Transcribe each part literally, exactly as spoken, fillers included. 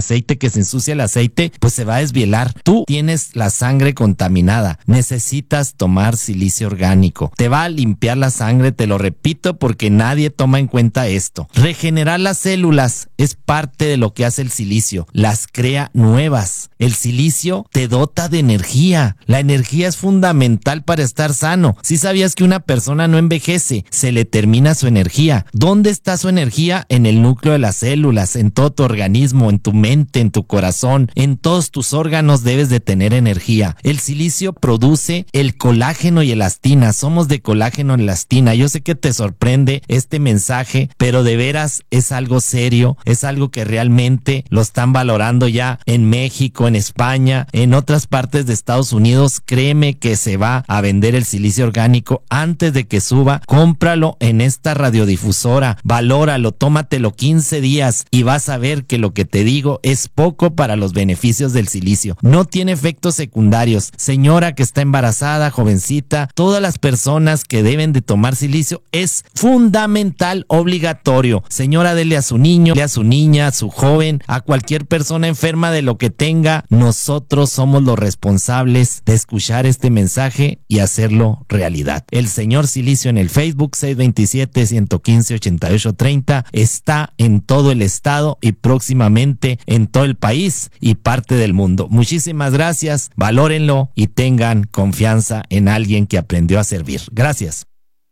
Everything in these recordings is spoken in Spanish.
aceite que se ensucia el aceite, pues se va a desvielar. Tú tienes la sangre contaminada, necesitas tomar silicio orgánico. Te va a limpiar la sangre, te lo repito, porque nadie toma en cuenta esto. Regenerar las células es parte de lo que hace el silicio, las crea nuevas. El silicio te dota de energía. La energía es fundamental para estar sano. Si sabías que una persona no envejece, se le termina su energía. ¿Dónde está su energía? En el núcleo de las células, en todo tu organismo, en tu mente, en tu corazón, en todos tus órganos debes de tener energía. El silicio produce el colágeno y elastina. Somos de colágeno y elastina. Yo sé que te sorprende este mensaje, pero de veras es algo serio, es algo que realmente lo están valorando ya en México, en España, en otras partes de Estados Unidos. Créeme que se va a vender el silicio orgánico antes de que suba. Cómpralo en esta radiodifusora, valóralo, tómatelo quince días y vas a ver que lo que te digo es poco para los beneficios del silicio. No tiene efectos secundarios. Señora que está embarazada, jovencita, todas las personas que deben de tomar silicio es fundamental, obligatorio. Señora, dele a su niño, dele a su niña, a su joven, a cualquier persona enferma de lo que tenga. Nosotros somos los responsables de escuchar este mensaje y hacerlo realidad. El señor Silicio en el Facebook seis dos siete, uno uno cinco, ocho ocho tres cero está en todo el estado y próximamente en todo el país y parte del mundo. Muchísimas gracias, valórenlo y tengan confianza en alguien que aprendió a servir. Gracias.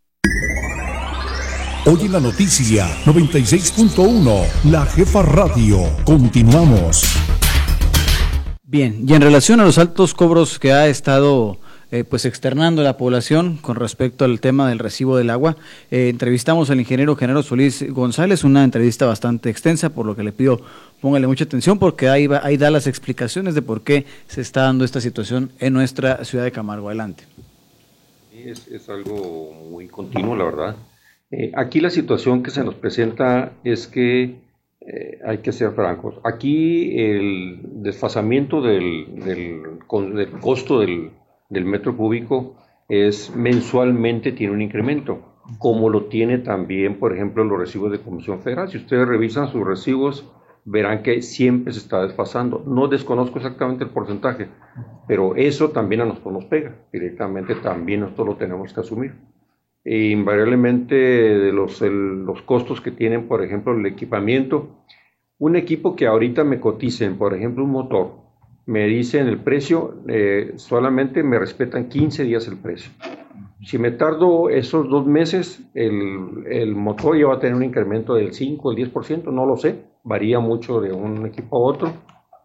Hoy en la noticia noventa y seis punto uno, La Jefa Radio. Continuamos. Bien, y en relación a los altos cobros que ha estado eh, pues externando la población con respecto al tema del recibo del agua, eh, entrevistamos al ingeniero Genaro Solís González, una entrevista bastante extensa, por lo que le pido póngale mucha atención porque ahí, va, ahí da las explicaciones de por qué se está dando esta situación en nuestra ciudad de Camargo. Adelante. Sí, es, es algo muy continuo, la verdad. Eh, aquí la situación que se nos presenta es que eh, hay que ser francos. Aquí el desfasamiento del, del, con, del costo del, del metro cúbico es mensualmente tiene un incremento, como lo tiene también, por ejemplo, los recibos de Comisión Federal. Si ustedes revisan sus recibos, verán que siempre se está desfasando. No desconozco exactamente el porcentaje, pero eso también a nosotros nos pega. Directamente también nosotros lo tenemos que asumir. E invariablemente de los, el, los costos que tienen, por ejemplo, el equipamiento. Un equipo que ahorita me coticen, por ejemplo, un motor, me dicen el precio, eh, solamente me respetan quince días el precio. Si me tardo esos dos meses, el, el motor ya va a tener un incremento del cinco, el diez por ciento, no lo sé, varía mucho de un equipo a otro.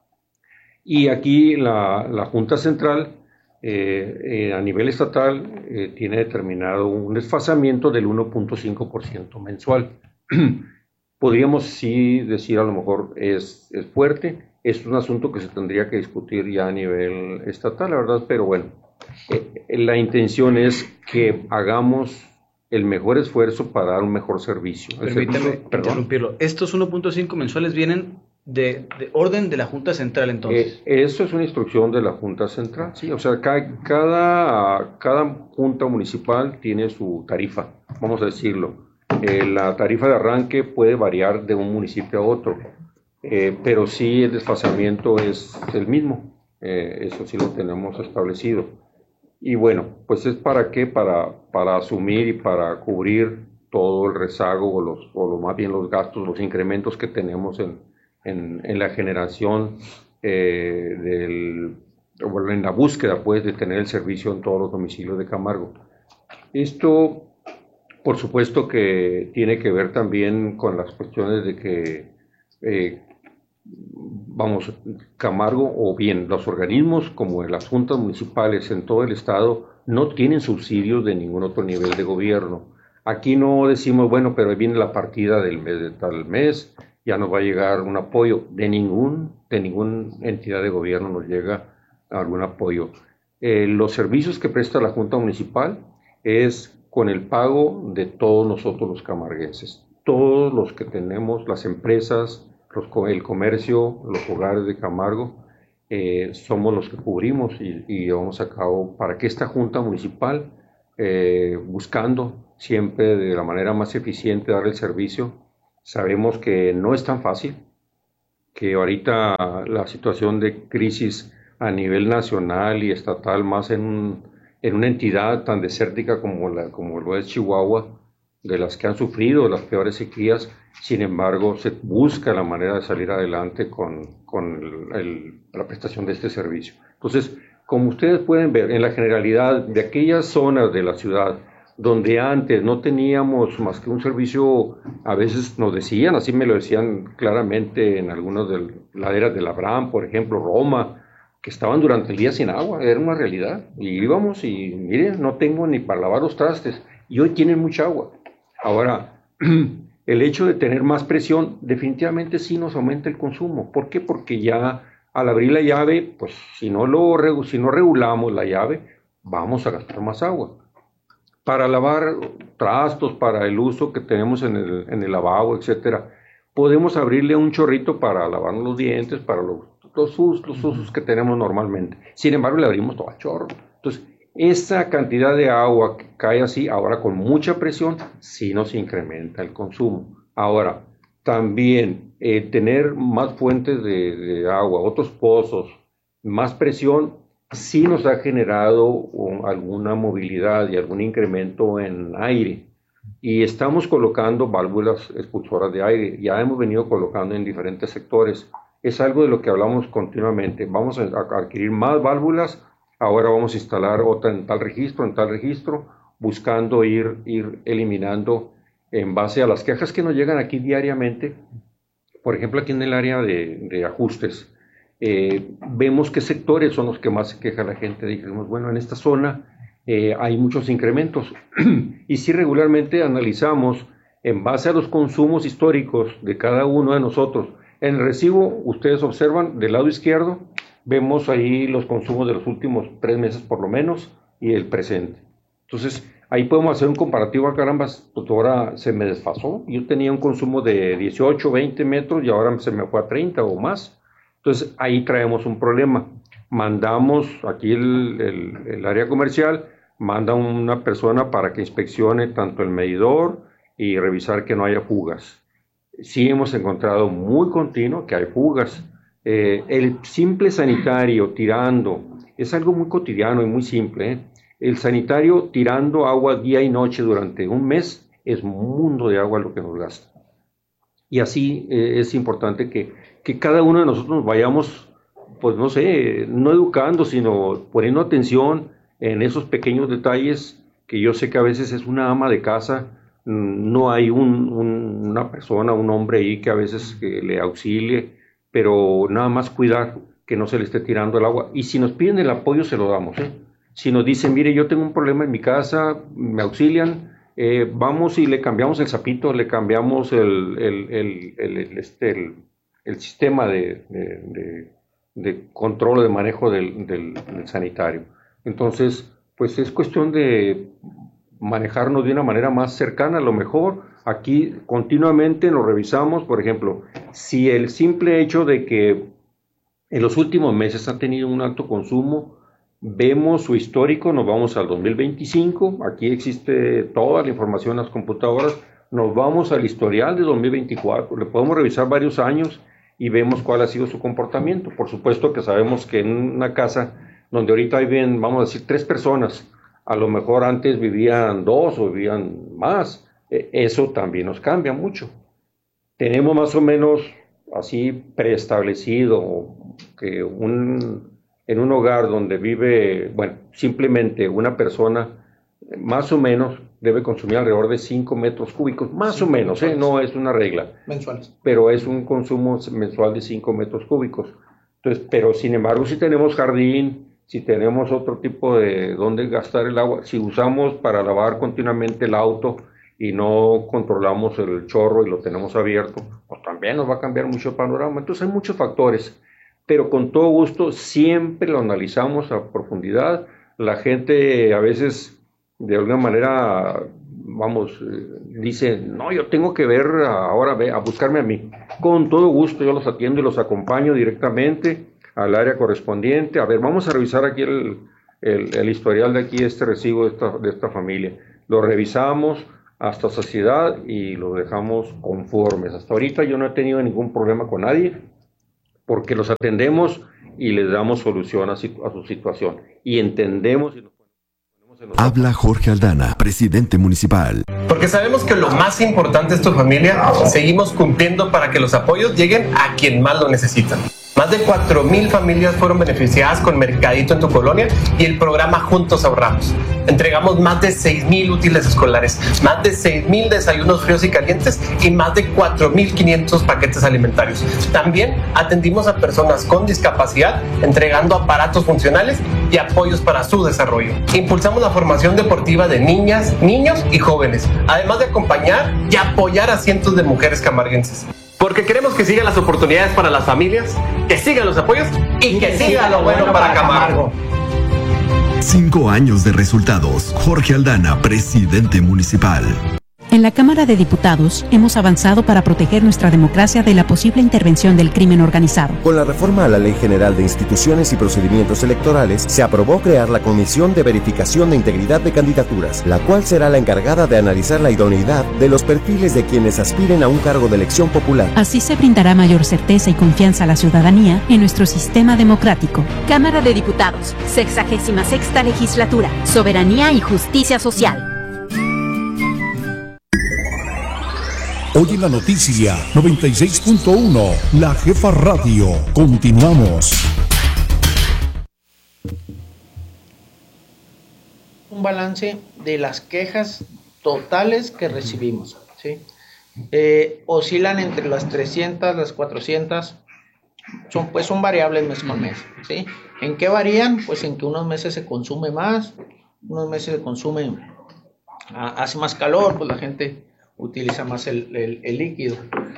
Y aquí la, la Junta Central, eh, eh, a nivel estatal, eh, tiene determinado un desfasamiento del uno punto cinco por ciento mensual. Podríamos sí decir a lo mejor es, es fuerte, es un asunto que se tendría que discutir ya a nivel estatal, la verdad, pero bueno, eh, la intención es que hagamos el mejor esfuerzo para dar un mejor servicio. Permítame interrumpirlo. Estos uno punto cinco mensuales vienen de, de orden de la Junta Central, entonces. Eh, eso es una instrucción de la Junta Central, sí, o sea, cada, cada, cada Junta Municipal tiene su tarifa, vamos a decirlo. Eh, la tarifa de arranque puede variar de un municipio a otro, eh, pero sí el desfasamiento es el mismo, eh, eso sí lo tenemos establecido. Y bueno, pues es para qué, para, para asumir y para cubrir todo el rezago o, los, o lo, más bien los gastos, los incrementos que tenemos en, en, en la generación, eh, del, bueno, en la búsqueda pues de tener el servicio en todos los domicilios de Camargo. Esto por supuesto que tiene que ver también con las cuestiones de que, eh, vamos, Camargo o bien los organismos como las juntas municipales en todo el estado no tienen subsidios de ningún otro nivel de gobierno. Aquí no decimos, bueno, pero ahí viene la partida del mes de tal mes, ya nos va a llegar un apoyo. De ningún, de ninguna entidad de gobierno nos llega algún apoyo. Eh, los servicios que presta la Junta Municipal es con el pago de todos nosotros los camarguenses, todos los que tenemos, las empresas, los, el comercio, los hogares de Camargo, eh, somos los que cubrimos y, y llevamos a cabo para que esta Junta Municipal, eh, buscando siempre de la manera más eficiente dar el servicio, sabemos que no es tan fácil, que ahorita la situación de crisis a nivel nacional y estatal, más en, un, en una entidad tan desértica como, la, como lo es Chihuahua, de las que han sufrido las peores sequías, sin embargo, se busca la manera de salir adelante con, con el, el, la prestación de este servicio. Entonces, como ustedes pueden ver, en la generalidad de aquellas zonas de la ciudad donde antes no teníamos más que un servicio, a veces nos decían, así me lo decían claramente en algunas de laderas de Abraham, por ejemplo, Roma, que estaban durante el día sin agua, era una realidad, y íbamos y miren, no tengo ni para lavar los trastes, y hoy tienen mucha agua. Ahora, el hecho de tener más presión definitivamente sí nos aumenta el consumo. ¿Por qué? Porque ya al abrir la llave, pues si no, lo, si no regulamos la llave, vamos a gastar más agua. Para lavar trastos, para el uso que tenemos en el, en el lavabo, etcétera, podemos abrirle un chorrito para lavarnos los dientes, para los, los, usos, los usos que tenemos normalmente. Sin embargo, le abrimos todo el chorro. Entonces, esa cantidad de agua que cae así, ahora con mucha presión, sí nos incrementa el consumo. Ahora, también eh, tener más fuentes de, de agua, otros pozos, más presión, sí nos ha generado um, alguna movilidad y algún incremento en aire. Y estamos colocando válvulas expulsoras de aire. Ya hemos venido colocando en diferentes sectores. Es algo de lo que hablamos continuamente. Vamos a adquirir más válvulas. Ahora vamos a instalar otra en tal registro, en tal registro, buscando ir, ir eliminando en base a las quejas que nos llegan aquí diariamente. Por ejemplo, aquí en el área de, de ajustes, eh, vemos qué sectores son los que más se queja la gente. Dijimos, bueno, en esta zona eh, hay muchos incrementos. Y si regularmente analizamos en base a los consumos históricos de cada uno de nosotros. En el recibo, ustedes observan del lado izquierdo, vemos ahí los consumos de los últimos tres meses por lo menos y el presente. Entonces, ahí podemos hacer un comparativo. A carambas, pues ahora se me desfasó. Yo tenía un consumo de dieciocho, veinte metros y ahora se me fue a treinta o más. Entonces, ahí traemos un problema. Mandamos aquí el, el, el área comercial, manda una persona para que inspeccione tanto el medidor y revisar que no haya fugas. Sí hemos encontrado muy continuo que hay fugas. Eh, el simple sanitario tirando, es algo muy cotidiano y muy simple, ¿eh? El sanitario tirando agua día y noche durante un mes es un mundo de agua lo que nos gasta. Y así eh, es importante que, que cada uno de nosotros nos vayamos, pues no sé, no educando, sino poniendo atención en esos pequeños detalles que yo sé que a veces es una ama de casa, no hay un, un, una persona, un hombre ahí que a veces que le auxilie, pero nada más cuidar que no se le esté tirando el agua. Y si nos piden el apoyo, se lo damos, ¿eh? Si nos dicen, mire, yo tengo un problema en mi casa, me auxilian, eh, vamos y le cambiamos el zapito, le cambiamos el, el, el, el, el, este, el, el sistema de, de, de, de control, de manejo del, del, del sanitario. Entonces, pues es cuestión de manejarnos de una manera más cercana. A lo mejor aquí continuamente lo revisamos. Por ejemplo, si el simple hecho de que en los últimos meses han tenido un alto consumo, vemos su histórico, nos vamos al dos mil veinticinco, aquí existe toda la información en las computadoras, nos vamos al historial de dos mil veinticuatro, le podemos revisar varios años y vemos cuál ha sido su comportamiento. Por supuesto que sabemos que en una casa donde ahorita viven, vamos a decir, tres personas, a lo mejor antes vivían dos o vivían más, eso también nos cambia mucho. Tenemos más o menos así preestablecido que un, en un hogar donde vive, bueno, simplemente una persona, más o menos debe consumir alrededor de cinco metros cúbicos, más sí, o menos, ¿eh? No es una regla. Mensuales. Pero es un consumo mensual de cinco metros cúbicos. Entonces, pero sin embargo, si tenemos jardín, si tenemos otro tipo de dónde gastar el agua, si usamos para lavar continuamente el auto y no controlamos el chorro y lo tenemos abierto, pues también nos va a cambiar mucho el panorama. Entonces hay muchos factores, pero con todo gusto siempre lo analizamos a profundidad. La gente a veces de alguna manera, vamos, dice, no, yo tengo que ver ahora, a buscarme a mí. Con todo gusto yo los atiendo y los acompaño directamente al área correspondiente. A ver, vamos a revisar aquí el, el, el historial de aquí, este recibo de esta, de esta familia. Lo revisamos hasta saciedad y lo dejamos conformes. Hasta ahorita yo no he tenido ningún problema con nadie. porque los atendemos y les damos solución a, a su situación y entendemos y nos ponemos en los... Habla Jorge Aldana, presidente municipal. Porque sabemos que lo más importante es tu familia, seguimos cumpliendo para que los apoyos lleguen a quien más lo necesitan. Más de cuatro mil familias fueron beneficiadas con Mercadito en tu colonia y el programa Juntos Ahorramos. Entregamos más de seis mil útiles escolares, más de seis mil desayunos fríos y calientes y más de cuatro mil quinientos paquetes alimentarios. También atendimos a personas con discapacidad, entregando aparatos funcionales y apoyos para su desarrollo. Impulsamos la formación deportiva de niñas, niños y jóvenes, además de acompañar y apoyar a cientos de mujeres camarguenses. Porque queremos que sigan las oportunidades para las familias, que sigan los apoyos y, y que, que siga lo bueno para Camargo. Cinco años de resultados. Jorge Aldana, presidente municipal. En la Cámara de Diputados hemos avanzado para proteger nuestra democracia de la posible intervención del crimen organizado. Con la reforma a la Ley General de Instituciones y Procedimientos Electorales, se aprobó crear la Comisión de Verificación de Integridad de Candidaturas, la cual será la encargada de analizar la idoneidad de los perfiles de quienes aspiren a un cargo de elección popular. Así se brindará mayor certeza y confianza a la ciudadanía en nuestro sistema democrático. Cámara de Diputados, sexagésima sexta legislatura, soberanía y justicia social. Hoy en la noticia noventa y seis punto uno, La Jefa Radio. Continuamos. Un balance de las quejas totales que recibimos, ¿sí? Eh, oscilan entre las trescientas, las cuatrocientas, son, pues son variables mes con mes, ¿sí? ¿En qué varían? Pues en que unos meses se consume más, unos meses se consume, hace más calor, pues la gente utiliza más el, el, el líquido.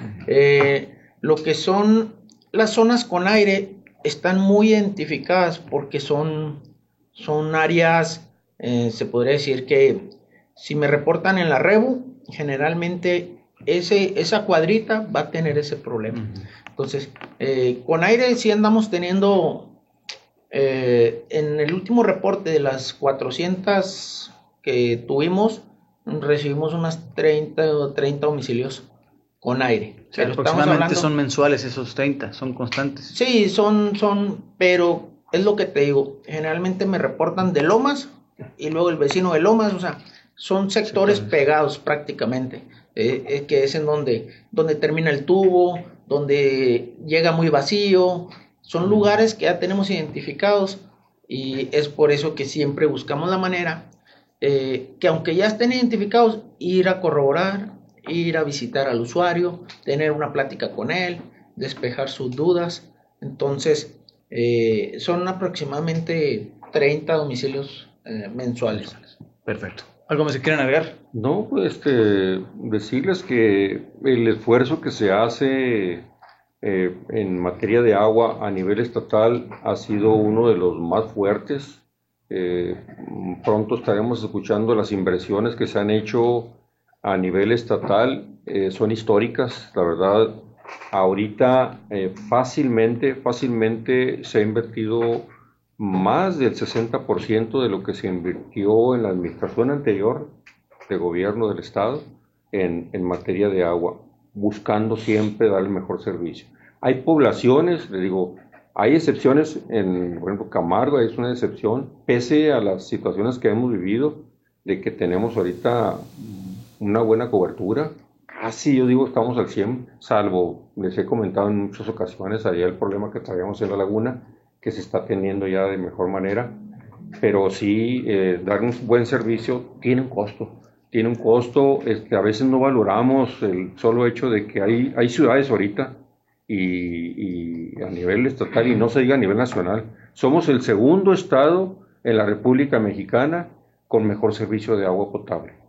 Eh, lo que son las zonas con aire están muy identificadas porque son, son áreas, eh, se podría decir que si me reportan en la Rebu, generalmente ese, esa cuadrita va a tener ese problema. Entonces, eh, con aire sí andamos teniendo, eh, en el último reporte de las cuatrocientas que tuvimos, recibimos unas treinta o treinta domicilios con aire. O sea, pero aproximadamente hablando, son mensuales esos treinta, son constantes. Sí, son, son, pero es lo que te digo, generalmente me reportan de Lomas y luego el vecino de Lomas, o sea, son sectores, sectores. pegados prácticamente, eh, eh, que es en donde, donde termina el tubo, donde llega muy vacío, son mm. lugares que ya tenemos identificados y es por eso que siempre buscamos la manera Eh, que aunque ya estén identificados, ir a corroborar, ir a visitar al usuario, tener una plática con él, despejar sus dudas. Entonces, eh, son aproximadamente treinta domicilios eh, mensuales. Perfecto. ¿Algo más que quieran agregar? No, pues este, decirles que el esfuerzo que se hace eh, en materia de agua a nivel estatal ha sido uno de los más fuertes. Eh, pronto estaremos escuchando las inversiones que se han hecho a nivel estatal, eh, son históricas, la verdad. Ahorita eh, fácilmente, fácilmente se ha invertido más del sesenta por ciento de lo que se invirtió en la administración anterior de gobierno del estado en, en materia de agua, buscando siempre dar el mejor servicio. Hay poblaciones, le digo, hay excepciones, en por ejemplo Camargo es una excepción, pese a las situaciones que hemos vivido, de que tenemos ahorita una buena cobertura, casi yo digo estamos al cien, salvo, les he comentado en muchas ocasiones, allá el problema que traíamos en la laguna, que se está teniendo ya de mejor manera, pero sí, eh, dar un buen servicio tiene un costo, tiene un costo, este, a veces no valoramos el solo hecho de que hay, hay ciudades ahorita, Y, y a nivel estatal y no se diga a nivel nacional, somos el segundo estado en la República Mexicana con mejor servicio de agua potable.